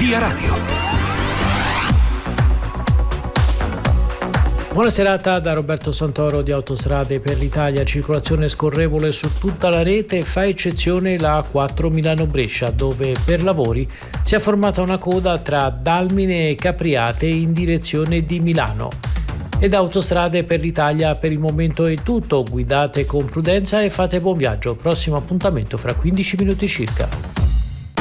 Via Radio. Buona serata da Roberto Santoro di Autostrade per l'Italia. Circolazione scorrevole su tutta la rete, fa eccezione la A4 Milano-Brescia, dove per lavori si è formata una coda tra Dalmine e Capriate in direzione di Milano. E da Autostrade per l'Italia per il momento è tutto. Guidate con prudenza e fate buon viaggio. Prossimo appuntamento fra 15 minuti circa.